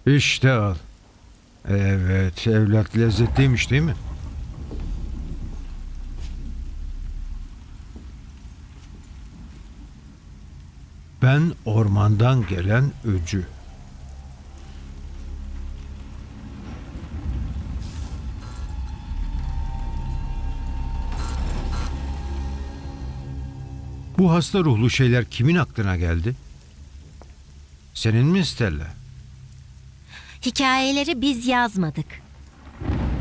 İşte al. Evet, evlat lezzetliymiş değil mi? Ben ormandan gelen öcü. Bu hasta ruhlu şeyler kimin aklına geldi? Senin mi Stella? Hikayeleri biz yazmadık.